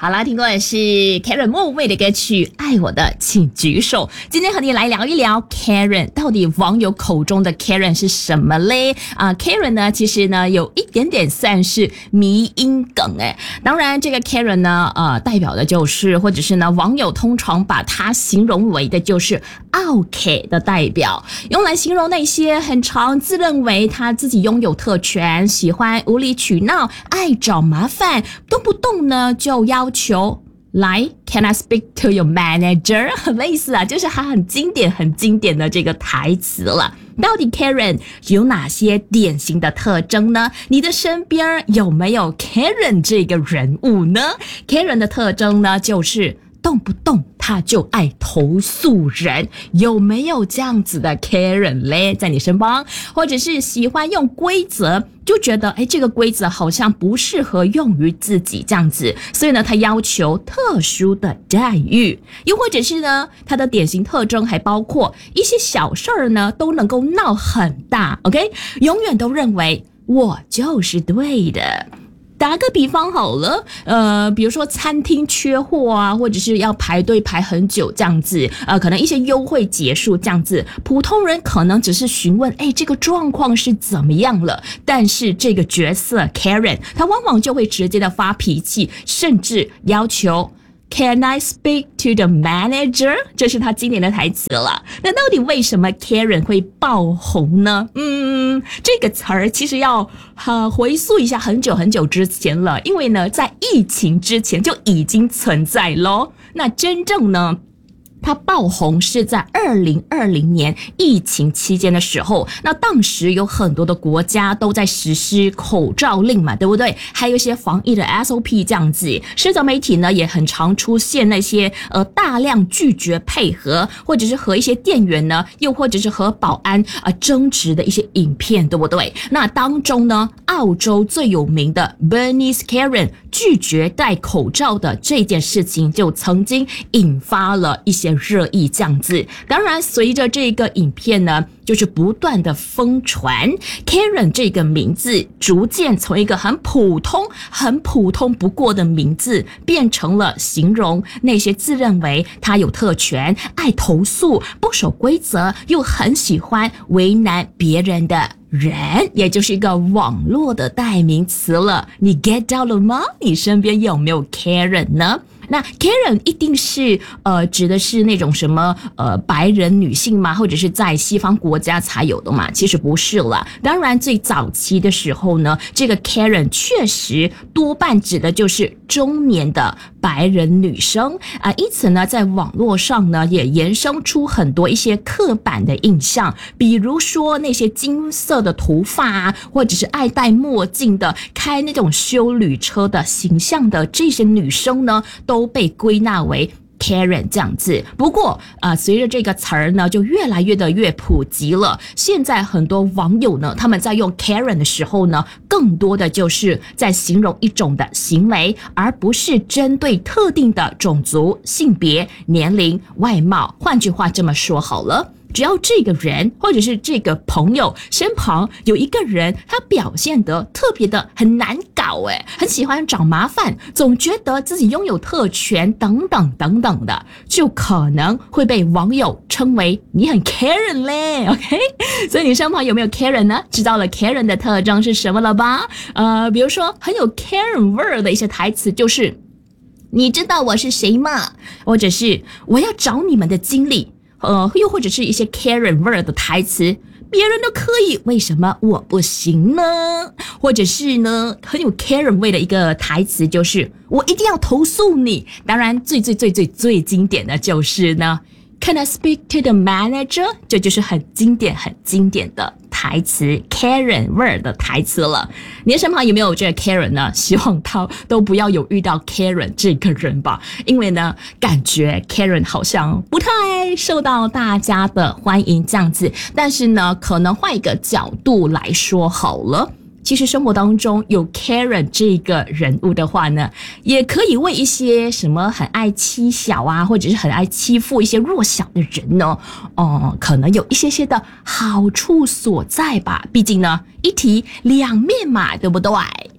好啦，听过的是 Karen 莫文蔚的歌曲《爱我的请举手》。今天和你来聊一聊 Karen， 到底网友口中的 Karen 是什么嘞？Karen 呢，其实呢有一点点算是迷因梗诶。当然，这个 Karen 呢，代表的就是或者是呢，网友通常把它形容为的就是奥 K 的代表，用来形容那些很常自认为他自己拥有特权，喜欢无理取闹，爱找麻烦，动不动呢就要求来 Can I speak to your manager 很类似啊，就是它很经典的这个台词了。到底 Karen 有哪些典型的特征呢？你的身边有没有 Karen 这个人物呢？ Karen 的特征呢，就是动不动他就爱投诉人，有没有这样子的 Karen 嘞？在你身旁，或者是喜欢用规则，就觉得这个规则好像不适合用于自己这样子，所以呢，他要求特殊的待遇。又或者是呢，他的典型特征还包括一些小事儿呢都能够闹很大 ，OK， 永远都认为我就是对的。打个比方好了，比如说餐厅缺货啊，或者是要排队排很久这样子，可能一些优惠结束这样子，普通人可能只是询问，这个状况是怎么样了？但是这个角色 Karen， 他往往就会直接的发脾气，甚至要求Can I speak to the manager？ 这是他经典的台词了。那到底为什么 Karen 会爆红呢？这个词儿其实要回溯一下很久之前了，因为呢，在疫情之前就已经存在咯。那真正呢，它爆红是在2020年疫情期间的时候，那当时有很多的国家都在实施口罩令嘛，对不对？还有一些防疫的 SOP 这样子，社交媒体呢也很常出现那些大量拒绝配合，或者是和一些店员呢，又或者是和保安争执的一些影片，对不对？那当中呢，澳洲最有名的 Bernice Karen 拒绝戴口罩的这件事情，就曾经引发了一些热议这样子。当然随着这个影片呢，就是不断的疯传， Karen 这个名字逐渐从一个很普通不过的名字，变成了形容那些自认为他有特权，爱投诉，不守规则，又很喜欢为难别人的人，也就是一个网络的代名词了。你 get 到了吗？你身边有没有 Karen 呢？那 Karen 一定是指的是那种什么白人女性吗？或者是在西方国家才有的嘛？其实不是啦。当然最早期的时候呢，这个 Karen 确实多半指的就是中年的白人女生因此呢，在网络上呢也延伸出很多一些刻板的印象，比如说那些金色的头发或者是爱戴墨镜的，开那种休旅车的形象的这些女生呢，都被归纳为Karen 这样子。不过随着这个词儿呢就越普及了，现在很多网友呢，他们在用 Karen 的时候呢，更多的就是在形容一种的行为，而不是针对特定的种族、性别、年龄、外貌。换句话这么说好了，只要这个人或者是这个朋友身旁有一个人，他表现得特别的很难搞很喜欢找麻烦，总觉得自己拥有特权等等的，就可能会被网友称为你很 Karen 嘞 OK。 所以你身旁有没有 Karen 呢？知道了 Karen 的特征是什么了吧？比如说很有 Karen 味儿的一些台词就是你知道我是谁吗？或者是我要找你们的经理，又或者是一些 Karen 味儿的台词，别人都可以，为什么我不行呢？或者是呢，很有 Karen 味的一个台词就是我一定要投诉你。当然最经典的就是呢 Can I speak to the manager？ 这就是很经典的台词 Karen 味儿的台词了。你的身旁有没有这个 Karen 呢？希望他都不要有遇到 Karen 这个人吧，因为呢感觉 Karen 好像不太受到大家的欢迎这样子。但是呢，可能换一个角度来说好了，其实生活当中有 Karen 这个人物的话呢，也可以为一些什么很爱欺小或者是很爱欺负一些弱小的人呢，可能有一些的好处所在吧。毕竟呢，一体两面嘛，对不对？